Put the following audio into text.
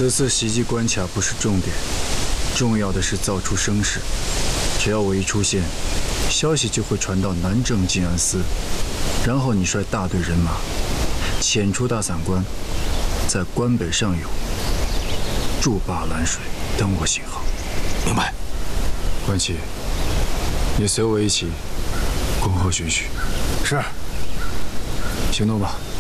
此次袭击关卡不是重点，重要的是造出声势。只要我一出现，消息就会传到南郑静安司，然后你率大队人马遣出大散关，在关北上游筑坝拦水，等我信号。 明白。 关启，你随我一起恭候巡许。 是。 行动吧。